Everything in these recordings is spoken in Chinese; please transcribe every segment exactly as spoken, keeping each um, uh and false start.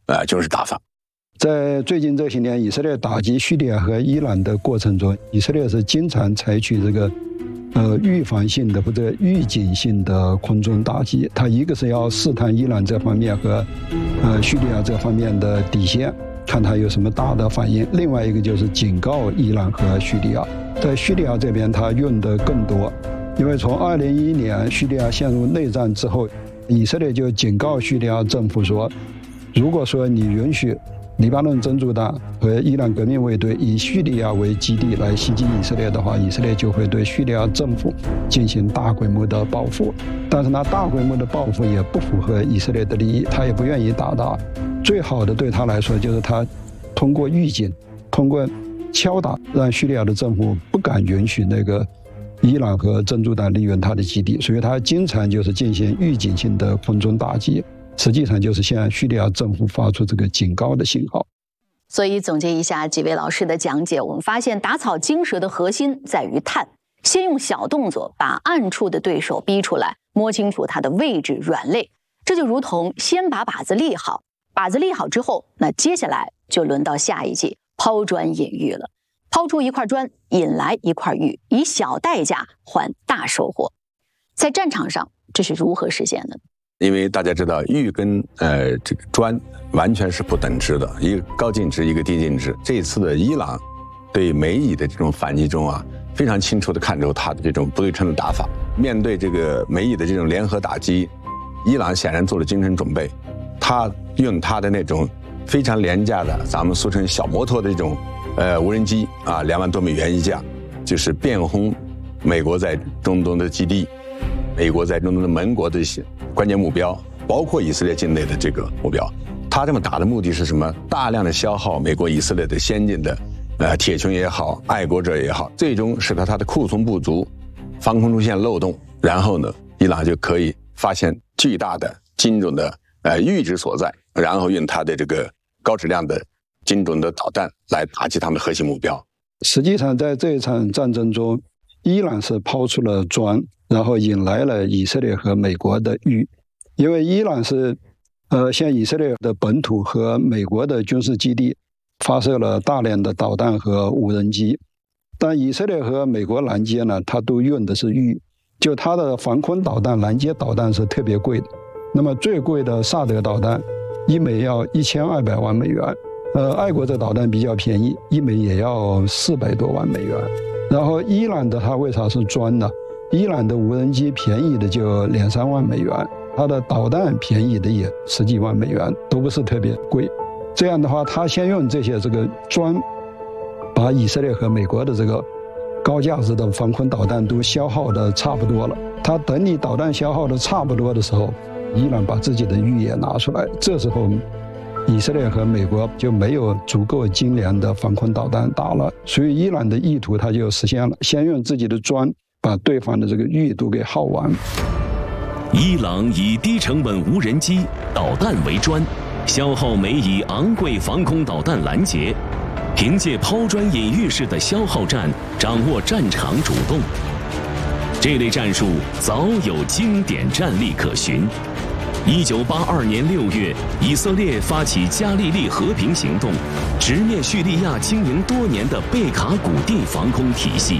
呃军事打法。 在最近这些年，以色列打击叙利亚和伊朗的过程中，以色列是经常采取这个呃预防性的或者预警性的空中打击。它一个是要试探伊朗这方面和呃叙利亚这方面的底线，看它有什么大的反应；另外一个就是警告伊朗和叙利亚。在叙利亚这边，它用的更多，因为从二零一一年叙利亚陷入内战之后，以色列就警告叙利亚政府说，如果说你允许黎巴嫩真主党和伊朗革命卫队以叙利亚为基地来袭击以色列的话，以色列就会对叙利亚政府进行大规模的报复。但是呢，大规模的报复也不符合以色列的利益，他也不愿意打他。最好的对他来说，就是他通过预警，通过敲打，让叙利亚的政府不敢允许那个伊朗和真主党利用他的基地，所以他经常就是进行预警性的空中打击。实际上就是向叙利亚政府发出这个警告的信号。 所以总结一下几位老师的讲解，我们发现打草惊蛇的核心在于探，先用小动作把暗处的对手逼出来，摸清楚他的位置软肋。这就如同先把靶子立好，靶子立好之后，那接下来就轮到下一计抛砖引玉了。抛出一块砖，引来一块玉，以小代价换大收获。在战场上，这是如何实现的？ 因为大家知道，玉跟呃这个砖完全是不等值的，一个高净值，一个低净值。这一次的伊朗对美以的这种反击中啊，非常清楚地看出他的这种不对称的打法。面对这个美以的这种联合打击，伊朗显然做了精神准备，他用他的那种非常廉价的，咱们俗称小摩托的这种呃无人机啊，两万多美元一架，就是遍轰美国在中东的基地，美国在中东的盟国的一些关键目标，包括以色列境内的这个目标。他这么打的目的是什么？大量的消耗美国以色列的先进的呃铁穹也好，爱国者也好，最终使得他的库存不足，防空出现漏洞，然后呢，伊朗就可以发现巨大的精准的呃阈值所在，然后用他的这个高质量的精准的导弹来打击他们的核心目标。 实际上在这一场战争中，伊朗是抛出了砖，然后引来了以色列和美国的玉。因为伊朗是呃向以色列的本土和美国的军事基地发射了大量的导弹和无人机，但以色列和美国拦截呢，它都用的是玉，就它的防空导弹拦截导弹是特别贵的。那么最贵的萨德导弹一枚要一千二百万美元，呃，爱国者导弹比较便宜，一枚也要四百多万美元。然后伊朗的它为啥是砖呢？伊朗的无人机便宜的就两三万美元，它的导弹便宜的也十几万美元，都不是特别贵。这样的话，他先用这些这个砖，把以色列和美国的这个高价值的防空导弹都消耗的差不多了。他等你导弹消耗的差不多的时候，伊朗把自己的玉也拿出来，这时候以色列和美国就没有足够精良的防空导弹打了，所以伊朗的意图它就实现了，先用自己的砖把对方的这个玉都给耗完。 伊朗以低成本无人机、导弹为砖，消耗美以昂贵防空导弹拦截，凭借抛砖引玉式的消耗战掌握战场主动。这类战术早有经典战例可循。一九八二年六月，以色列发起加利利和平行动，直面叙利亚经营多年的贝卡谷地防空体系。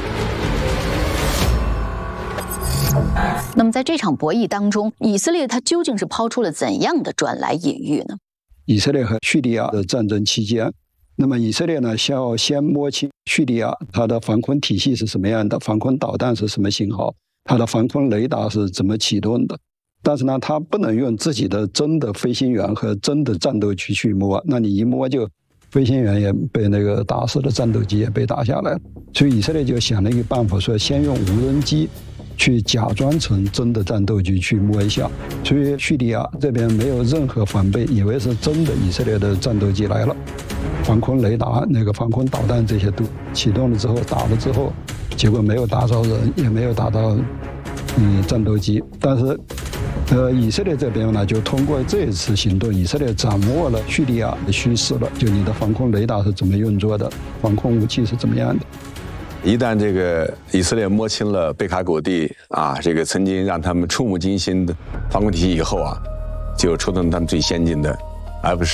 那么在这场博弈当中，以色列它究竟是抛出了怎样的砖来引玉呢？ 以色列和叙利亚的战争期间，那么以色列呢，需要先摸清叙利亚它的防空体系是什么样的，防空导弹是什么型号，它的防空雷达是怎么启动的。但是呢，它不能用自己的真的飞行员和真的战斗机去摸，那你一摸就飞行员也被那个打死了，战斗机也被打下来了。所以以色列就想了一个办法，说先用无人机去假装成真的战斗机去摸一下，所以叙利亚这边没有任何防备，以为是真的以色列的战斗机来了，防空雷达、那个防空导弹这些都启动了之后，打了之后，结果没有打着人，也没有打到嗯战斗机。但是，呃，以色列这边呢，就通过这一次行动，以色列掌握了叙利亚的趋势了，就你的防空雷达是怎么运作的，防空武器是怎么样的。 一旦这个以色列摸清了贝卡谷地啊，这个曾经让他们触目惊心的防空体系以后啊，就出动他们最先进的 F